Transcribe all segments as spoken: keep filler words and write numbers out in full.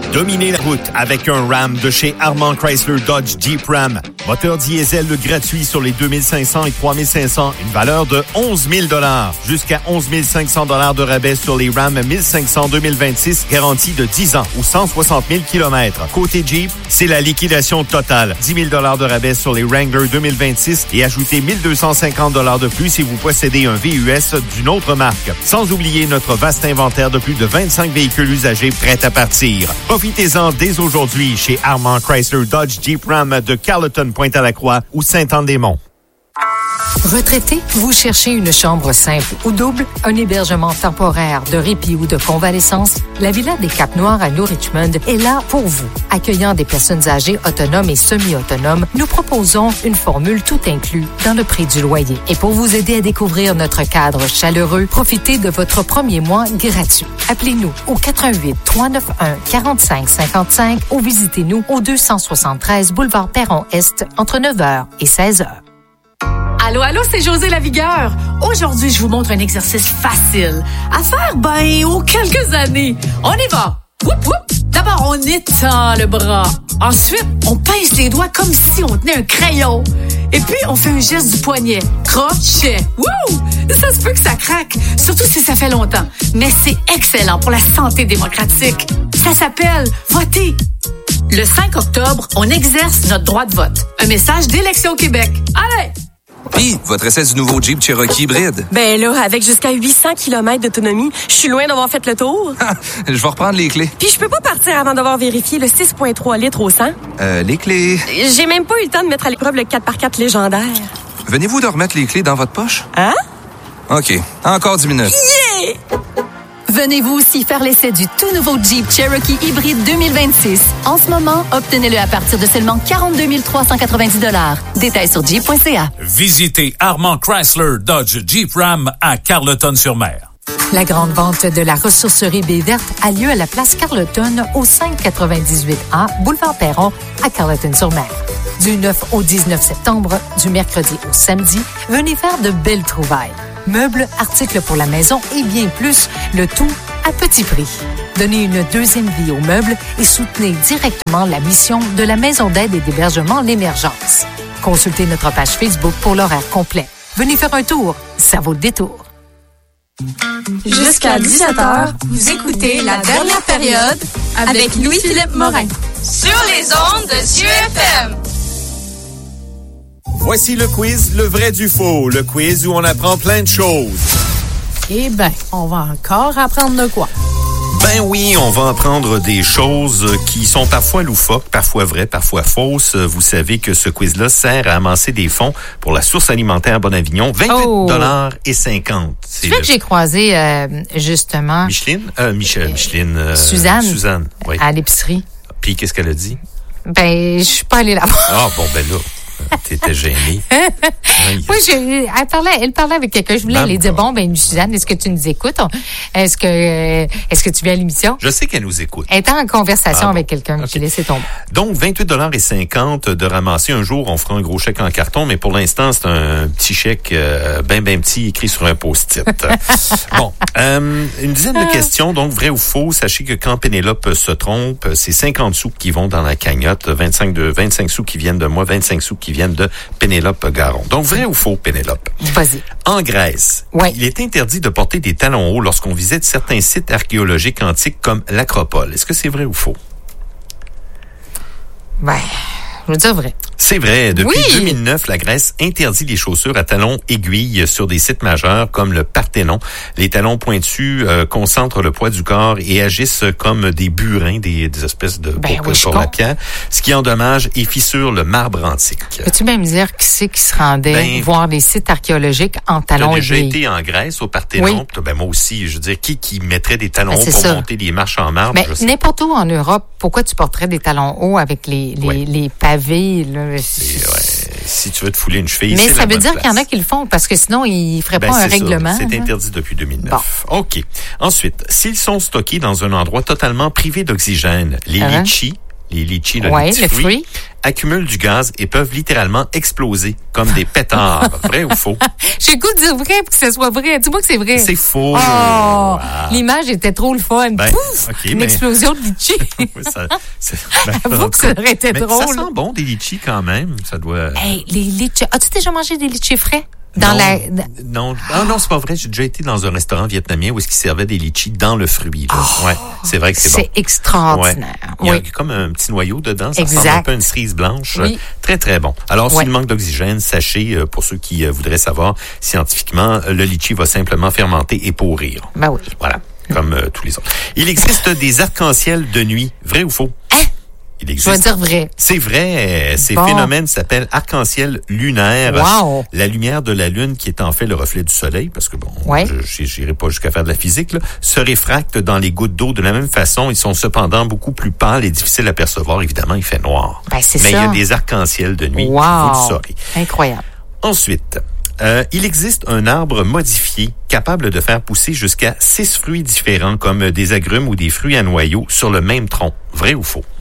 Dominez la route avec un Ram de chez Armand Chrysler Dodge Jeep Ram. Moteur diesel gratuit sur les deux mille cinq cents et trois mille cinq cents. Une valeur de onze mille dollars. Jusqu'à onze mille cinq cents dollars de rabais sur les Ram mille cinq cents deux mille vingt-six. Garantie de dix ans ou cent soixante mille kilomètres. Côté Jeep, c'est la liquidation totale. dix mille dollars de rabais sur les Wrangler deux mille vingt-six et ajoutez mille deux cent cinquante dollars de plus si vous possédez un V U S d'une autre marque. Sans oublier notre vaste inventaire de plus de vingt-cinq véhicules usagés prêts à partir. Profitez-en dès aujourd'hui chez Armand Chrysler Dodge Jeep Ram de Carleton, Pointe-à-la-Croix ou Saint-Anne-des-Monts. Retraité, vous cherchez une chambre simple ou double, un hébergement temporaire de répit ou de convalescence? La Villa des Cap-Noirs à New Richmond est là pour vous. Accueillant des personnes âgées autonomes et semi-autonomes, nous proposons une formule tout inclus dans le prix du loyer. Et pour vous aider à découvrir notre cadre chaleureux, profitez de votre premier mois gratuit. Appelez-nous au quatre un huit, trois neuf un, quatre cinq cinq cinq ou visitez-nous au deux cent soixante-treize boulevard Perron-Est entre neuf heures et seize heures. Allô, allô, c'est José Lavigueur. Aujourd'hui, je vous montre un exercice facile à faire, ben, aux quelques années. On y va. Whoop, whoop. D'abord, on étend le bras. Ensuite, on pince les doigts comme si on tenait un crayon. Et puis, on fait un geste du poignet. Crochet. Wouh! Ça se peut que ça craque, surtout si ça fait longtemps. Mais c'est excellent pour la santé démocratique. Ça s'appelle voter. Le cinq octobre, on exerce notre droit de vote. Un message d'Élection Québec. Allez! Puis, votre essai du nouveau Jeep Cherokee hybride. Ben là, avec jusqu'à huit cents kilomètres d'autonomie, je suis loin d'avoir fait le tour. Je vais reprendre les clés. Puis je peux pas partir avant d'avoir vérifié le six virgule trois litres au cent. Euh, les clés... J'ai même pas eu le temps de mettre à l'épreuve le quatre par quatre légendaire. Venez-vous de remettre les clés dans votre poche? Hein? OK. Encore dix minutes. Yeah! Venez-vous aussi faire l'essai du tout nouveau Jeep Cherokee hybride deux mille vingt-six. En ce moment, obtenez-le à partir de seulement quarante-deux mille trois cent quatre-vingt-dix dollars. Détails sur jeep point c a. Visitez Armand Chrysler Dodge Jeep Ram à Carleton-sur-Mer. La grande vente de la ressourcerie Baie Verte a lieu à la place Carleton au cinq cent quatre-vingt-dix-huit A, boulevard Perron, à Carleton-sur-Mer. Du neuf au dix-neuf septembre, du mercredi au samedi, venez faire de belles trouvailles. Meubles, articles pour la maison et bien plus, le tout à petit prix. Donnez une deuxième vie aux meubles et soutenez directement la mission de la Maison d'aide et d'hébergement L'Émergence. Consultez notre page Facebook pour l'horaire complet. Venez faire un tour, ça vaut le détour. Jusqu'à dix-sept heures, vous écoutez La Dernière Période avec Louis-Philippe Morin. Sur les ondes de C E F M. Voici le quiz, le vrai du faux. Le quiz où on apprend plein de choses. Eh bien, on va encore apprendre de quoi? Ben oui, on va apprendre des choses qui sont parfois loufoques, parfois vraies, parfois fausses. Vous savez que ce quiz-là sert à amasser des fonds pour la source alimentaire Bon-Avignon, vingt-huit dollars cinquante. C'est vrai le... que j'ai croisé, euh, justement... Micheline? Euh, Michel, Micheline. Euh, Suzanne. Suzanne, oui. À l'épicerie. Puis, qu'est-ce qu'elle a dit? Ben, je suis pas allée là. Ah, bon, ben là... T'étais gênée. Oui, je, elle parlait, elle parlait avec quelqu'un. Je voulais aller dire, bon, ben, Suzanne, est-ce que tu nous écoutes? Est-ce que, est-ce que tu viens à l'émission? Je sais qu'elle nous écoute. Elle est en conversation ah, avec bon. quelqu'un. Okay. J'ai laissé tomber. Donc, vingt-huit dollars cinquante de ramasser. Un jour, on fera un gros chèque en carton, mais pour l'instant, c'est un petit chèque, euh, ben, ben petit, écrit sur un post-it. Bon. Euh, une dizaine de questions. Donc, vrai ou faux? Sachez que quand Pénélope se trompe, c'est cinquante sous qui vont dans la cagnotte, vingt-cinq de, vingt-cinq sous qui viennent de moi, vingt-cinq sous qui viennent de Pénélope Garon. Donc, vrai ou faux, Pénélope? Vas-y. En Grèce, ouais. il est interdit de porter des talons hauts lorsqu'on visite certains sites archéologiques antiques comme l'Acropole. Est-ce que c'est vrai ou faux? Ben, je veux dire vrai. C'est vrai. Depuis oui. deux mille neuf, la Grèce interdit les chaussures à talons aiguilles sur des sites majeurs comme le Parthénon. Les talons pointus euh, concentrent le poids du corps et agissent comme des burins, des, des espèces de ben, pour, oui, pour la pierre, ce qui endommage et fissure le marbre antique. Peux-tu même dire qui c'est qui se rendait ben, voir des sites archéologiques en talons aiguilles? J'ai déjà été en Grèce, au Parthénon. Oui. Ben, moi aussi, je veux dire, qui qui mettrait des talons ben, hauts pour ça. monter les marches en marbre? Mais n'importe où en Europe, pourquoi tu porterais des talons hauts avec les, les, oui. les pavés? Là? C'est, ouais. Si tu veux te fouler une cheville, mais c'est ça la veut bonne dire place. qu'il y en a qui le font, parce que sinon, ils ne feraient ben, pas un c'est règlement. Ça. C'est hein? interdit depuis deux mille neuf. Bon. OK. Ensuite, s'ils sont stockés dans un endroit totalement privé d'oxygène, les uh-huh. litchis, les litchis, là, ouais, les petits le fruits, fruit, accumulent du gaz et peuvent littéralement exploser comme des pétards. Vrai ou faux? J'ai le goût de dire vrai pour que ce soit vrai. Dis-moi que c'est vrai. C'est faux. Oh, wow. L'image était trop le fun. Ben, Pouf! okay, une mais... explosion de litchi. ça, ben, Avoue que ça aurait été mais drôle. Ça sent bon, des litchis, quand même. Ça doit... Hey, les litchis. As-tu déjà mangé des litchis frais? Dans non, la... non, ah non, c'est pas vrai. J'ai déjà été dans un restaurant vietnamien où est-ce qu'ils servaient des litchis dans le fruit. Là. Oh, ouais, c'est vrai que c'est bon. C'est extraordinaire. Ouais. Il y a oui. comme un petit noyau dedans. Ça exact. ressemble un peu à une cerise blanche. Oui. Très, très bon. Alors, ouais. s'il manque d'oxygène, sachez, pour ceux qui voudraient savoir, scientifiquement, le litchi va simplement fermenter et pourrir. Ben oui. Voilà, comme euh, tous les autres. Il existe des arcs-en-ciel de nuit. Vrai ou faux? Hein? Il existe. Je vais dire vrai. C'est vrai. Ces bon. phénomènes s'appellent arc-en-ciel lunaire. Wow. La lumière de la Lune, qui est en fait le reflet du Soleil, parce que bon, ouais. je n'irai pas jusqu'à faire de la physique, là, se réfracte dans les gouttes d'eau de la même façon. Ils sont cependant beaucoup plus pâles et difficiles à percevoir. Évidemment, il fait noir. Ben, c'est Mais ça. il y a des arcs-en-ciel de nuit. Wow. Vous le saurez. Incroyable. Ensuite, euh, il existe un arbre modifié capable de faire pousser jusqu'à six fruits différents, comme des agrumes ou des fruits à noyaux, sur le même tronc. Vrai ou faux?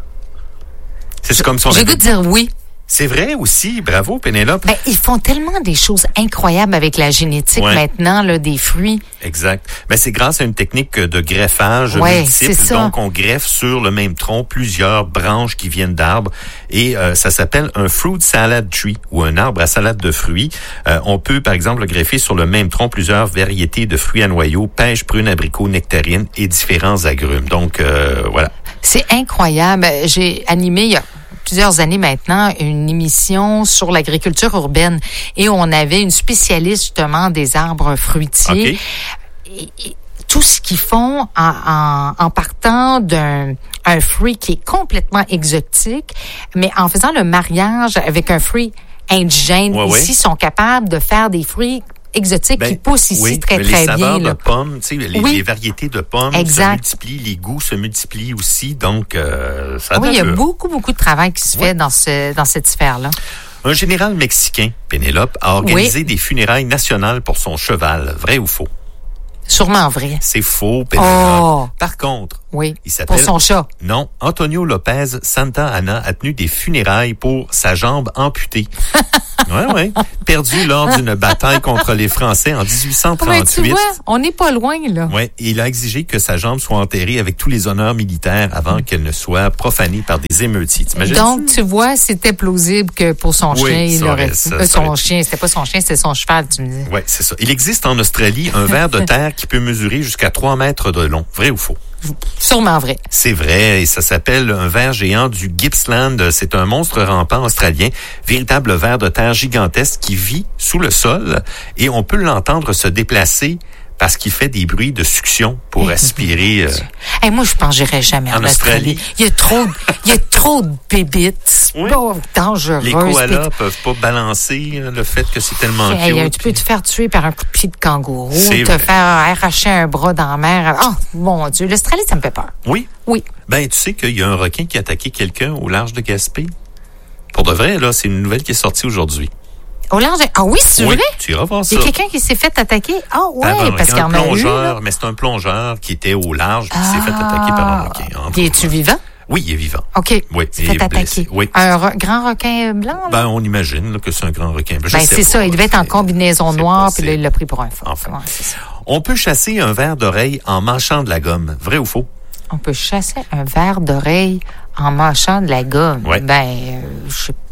C'est comme si on J'ai goût de dire oui. C'est vrai aussi. Bravo, Pénélope. Ben, ils font tellement des choses incroyables avec la génétique ouais. maintenant, là, des fruits. Exact. Ben, c'est grâce à une technique de greffage ouais, multiple. C'est ça. Donc, on greffe sur le même tronc plusieurs branches qui viennent d'arbres. Et euh, ça s'appelle un fruit salad tree ou un arbre à salade de fruits. Euh, on peut, par exemple, greffer sur le même tronc plusieurs variétés de fruits à noyaux, pêche, prune, abricot, nectarine et différents agrumes. Donc, euh, voilà. C'est incroyable. J'ai animé il y a plusieurs années maintenant une émission sur l'agriculture urbaine et on avait une spécialiste justement des arbres fruitiers. Okay. Et, et, tout ce qu'ils font en, en, en partant d'un un fruit qui est complètement exotique, mais en faisant le mariage avec un fruit indigène. Ouais, ici, ouais. sont capables de faire des fruits exotiques ben, qui poussent ici oui, très, mais très les saveurs bien. de pommes, tu sais, les, oui. les variétés de pommes exact. se multiplient, les goûts se multiplient aussi, donc euh, ça Oui, il y a le... beaucoup, beaucoup de travail qui se ouais. fait dans, ce, dans cette sphère-là. Un général mexicain, Pénélope, a organisé oui. des funérailles nationales pour son cheval. Vrai ou faux? Sûrement vrai. C'est faux, Pénélope. Oh. Par contre, oui. il s'appelle... Pour son chat. Non, Antonio Lopez Santa Anna a tenu des funérailles pour sa jambe amputée. Ouais, ouais. Perdu lors d'une bataille contre les Français en dix-huit cent trente-huit. Ouais, tu vois, on n'est pas loin, là. Ouais, et il a exigé que sa jambe soit enterrée avec tous les honneurs militaires avant mmh. qu'elle ne soit profanée par des émeutiers. T'imagines? Donc, tu vois, c'était plausible que pour son oui, chien, il aurait... Ça, euh, ça son aurait... chien, c'était pas son chien, c'était son cheval, tu me dis. Oui, c'est ça. Il existe en Australie un ver de terre qui peut mesurer jusqu'à trois mètres de long. Vrai ou faux? Sûrement vrai. C'est vrai, et ça s'appelle un ver géant du Gippsland. C'est un monstre rampant australien, véritable ver de terre gigantesque qui vit sous le sol et on peut l'entendre se déplacer parce qu'il fait des bruits de succion pour aspirer. Euh, hey, moi, je pense que j'irais jamais en, en Australie. Australie. Il y a trop, il y a trop de bébites. Oui. Bon, dangereuses. Les koalas pis... peuvent pas balancer le fait que c'est tellement hey, cute. Tu peux te faire tuer par un coup de pied de kangourou, c'est te vrai. faire arracher un bras dans la mer. Oh, mon Dieu, l'Australie, ça me fait peur. Oui? Oui. Ben, tu sais qu'il y a un requin qui a attaqué quelqu'un au large de Gaspé. Pour de vrai, là, c'est une nouvelle qui est sortie aujourd'hui. Au large de... Ah oui, c'est oui, vrai? Tu iras voir ça. Il y a quelqu'un qui s'est fait attaquer? Ah oh, ouais, ah, parce qu'il y en a eu. Là. Mais c'est un plongeur qui était au large et qui ah, s'est fait attaquer par un requin. Et es-tu vivant? Oui, il est vivant. OK. Oui, il s'est fait attaquer. Oui. Un re- grand requin blanc? Là? Ben, on imagine là, que c'est un grand requin blanc. Ben, c'est pas, ça. Il devait être en combinaison noire, puis là, il l'a pris pour un fou. Enfin. Ouais, c'est ça. On peut chasser un ver d'oreille en mâchant de la gomme. Vrai ou faux? On peut chasser un ver d'oreille en mâchant de la gomme? Ouais. Ben, euh, je sais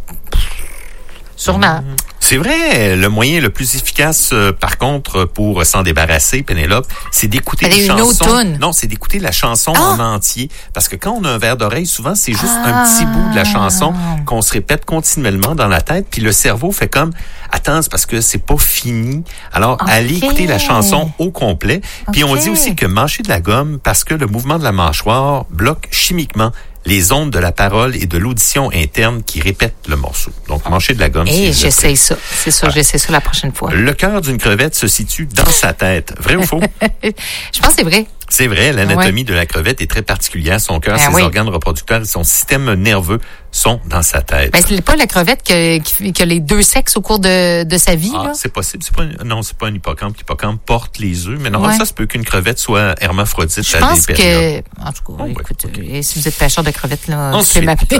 Sûrement. Mmh. C'est vrai, le moyen le plus efficace, euh, par contre, pour s'en débarrasser, Pénélope, c'est d'écouter les chansons. Non, c'est d'écouter la chanson ah! en entier. Parce que quand on a un verre d'oreille, souvent, c'est juste ah! un petit bout de la chanson qu'on se répète continuellement dans la tête. Puis le cerveau fait comme, attends, c'est parce que c'est pas fini. Alors, okay. allez écouter la chanson au complet. Puis okay. on dit aussi que mâcher de la gomme, parce que le mouvement de la mâchoire bloque chimiquement les ondes de la parole et de l'audition interne qui répètent le morceau. Donc, mâcher de la gomme. Et j'essaie ça. C'est ça, ah. j'essaie ça la prochaine fois. Le cœur d'une crevette se situe dans sa tête. Vrai ou faux? Je pense que c'est vrai. C'est vrai, l'anatomie ouais. de la crevette est très particulière. Son cœur, ben ses oui. organes reproducteurs et son système nerveux sont dans sa tête. Ben, c'est pas la crevette que, qui, qui a les deux sexes au cours de, de sa vie, ah, là? C'est possible. C'est pas, non, c'est pas un hippocampe. L'hippocampe porte les œufs. Mais normalement, ouais. ça se peut qu'une crevette soit hermaphrodite Je à pense des périodes. que, en tout cas, oh, ouais, écoute, okay. si vous êtes pêcheur de crevettes, là, Ensuite, vous pouvez m'appeler.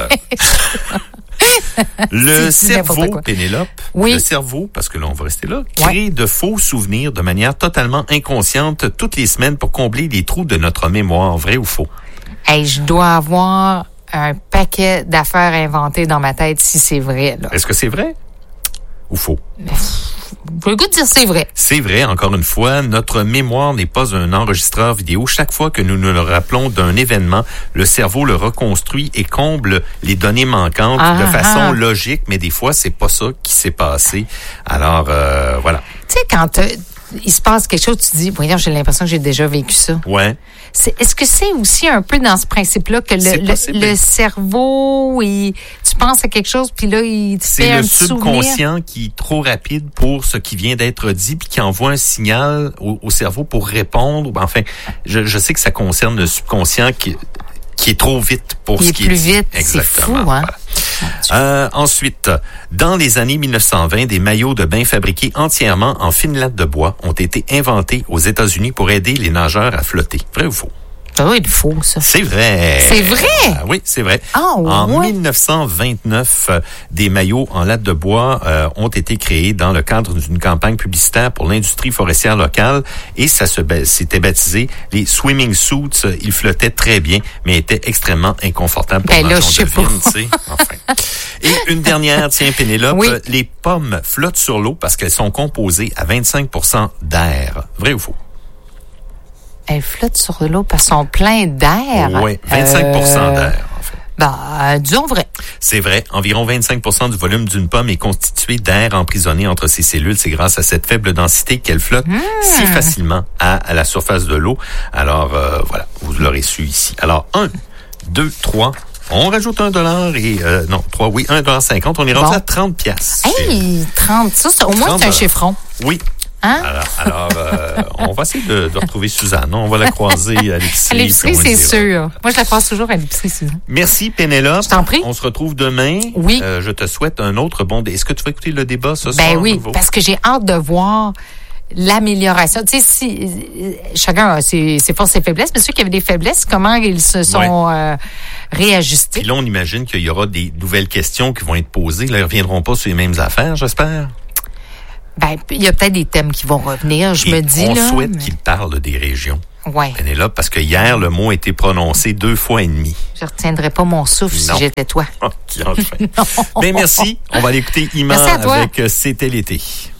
Le cerveau, Pénélope, oui. le cerveau, parce que là, on va rester là, crée ouais. de faux souvenirs de manière totalement inconsciente toutes les semaines pour combler les trous de notre mémoire. Vrai ou faux? Hey, je dois avoir un paquet d'affaires inventées dans ma tête si c'est vrai, là. Est-ce que c'est vrai ou faux? J'ai le goût de dire c'est vrai. C'est vrai, encore une fois, notre mémoire n'est pas un enregistreur vidéo. Chaque fois que nous nous le rappelons d'un événement, le cerveau le reconstruit et comble les données manquantes ah, de façon ah. logique, mais des fois, c'est pas ça qui s'est passé. Alors, euh, voilà. Tu sais, quand euh, il se passe quelque chose, tu te dis, voyons, j'ai l'impression que j'ai déjà vécu ça. Ouais. C'est, est-ce que c'est aussi un peu dans ce principe-là que le, le, le cerveau, il, tu penses à quelque chose, puis là, il te fait un C'est le subconscient souvenir. Qui est trop rapide pour ce qui vient d'être dit, puis qui envoie un signal au, au cerveau pour répondre. Enfin, je, je sais que ça concerne le subconscient qui, qui est trop vite pour il ce est qui plus est dit. vite, Exactement. C'est fou, hein? Voilà. Euh, ensuite, dans les années mille neuf cent vingt, des maillots de bain fabriqués entièrement en fine latte de bois ont été inventés aux États-Unis pour aider les nageurs à flotter. Vrai ou faux? Ça doit être faux, ça. C'est vrai. C'est vrai? Ah, oui, c'est vrai. Oh, en ouais. mille neuf cent vingt-neuf, euh, des maillots en latte de bois euh, ont été créés dans le cadre d'une campagne publicitaire pour l'industrie forestière locale et ça se s'était baptisé les swimming suits. Ils flottaient très bien, mais étaient extrêmement inconfortables pour ben là, je devine, tu sais. Enfin. Et une dernière, tiens, Pénélope, oui. les pommes flottent sur l'eau parce qu'elles sont composées à vingt-cinq pour cent d'air. Vrai ou faux? Elles flottent sur l'eau parce qu'elles sont pleines d'air. Oui, vingt-cinq pour cent euh, d'air, en fait. Ben, euh, disons vrai. C'est vrai. Environ vingt-cinq pour cent du volume d'une pomme est constitué d'air emprisonné entre ses cellules. C'est grâce à cette faible densité qu'elle flotte mmh. si facilement à, à la surface de l'eau. Alors, euh, voilà, vous l'aurez su ici. Alors, un, deux, trois... On rajoute un dollar et, euh, non, trois, oui, un dollar cinquante. On est rendu bon. à trente piastres. Hey, trente, ça, c'est, au moins, c'est un chiffron. Oui. Hein? Alors, alors euh, on va essayer de, de retrouver Suzanne. On va la croiser à l'épicerie. À l'épicerie, c'est sûr. Moi, je la croise toujours à l'épicerie, Suzanne. Merci, Pénélope. Je t'en prie. On se retrouve demain. Oui. Euh, je te souhaite un autre bon... Est-ce que tu vas écouter le débat ce ben soir? Ben oui, nouveau? Parce que j'ai hâte de voir l'amélioration. Tu sais, si chacun a ses, ses forces et ses faiblesses, mais ceux qui avaient des faiblesses, comment ils se sont ouais. euh, réajustés? Puis là, on imagine qu'il y aura des nouvelles questions qui vont être posées. Là, ils ne reviendront pas sur les mêmes affaires, j'espère. Ben, il y a peut-être des thèmes qui vont revenir, je et me dis. On là, souhaite mais... qu'ils parlent des régions. Ouais. Pénélope, parce que hier, le mot a été prononcé deux fois et demi. Je retiendrai pas mon souffle non. si j'étais toi. Oh, qui enfin. Ben, merci. On va l'écouter Iman avec C'était l'été.